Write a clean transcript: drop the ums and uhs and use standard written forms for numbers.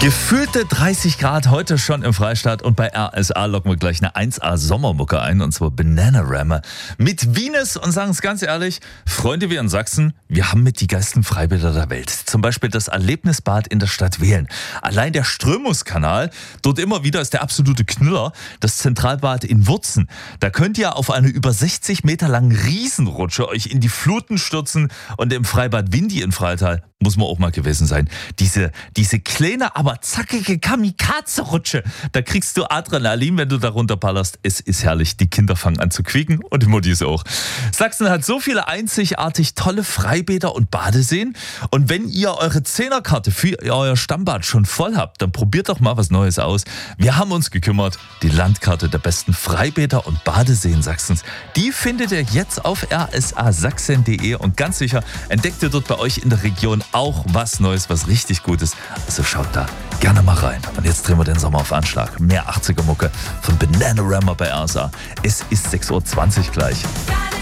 Gefühlte 30 Grad heute schon im Freistaat und bei RSA locken wir gleich eine 1A Sommermucke ein, und zwar Bananarama mit Venus, und sagen es ganz ehrlich, Freunde, wir in Sachsen, wir haben mit die geilsten Freibäder der Welt. Zum Beispiel das Erlebnisbad in der Stadt Wehlen. Allein der Strömungskanal, dort immer wieder ist der absolute Knüller, das Zentralbad in Wurzen. Da könnt ihr auf eine über 60 Meter langen Riesenrutsche euch in die Fluten stürzen, und im Freibad Windy in Freital muss man auch mal gewesen sein. Diese kleine, aber zackige Kamikaze-Rutsche, da kriegst du Adrenalin, wenn du da runterballerst. Es ist herrlich. Die Kinder fangen an zu quieken und die Muttis auch. Sachsen hat so viele einzigartig tolle Freibäder und Badeseen. Und wenn ihr eure Zehnerkarte für euer Stammbad schon voll habt, dann probiert doch mal was Neues aus. Wir haben uns gekümmert. Die Landkarte der besten Freibäder und Badeseen Sachsens, die findet ihr jetzt auf rsasachsen.de, und ganz sicher entdeckt ihr dort bei euch in der Region auch was Neues, was richtig gut ist. Also schaut da gerne mal rein. Und jetzt drehen wir den Sommer auf Anschlag. Mehr 80er Mucke von Bananarama bei RSA. Es ist 6:20 Uhr gleich.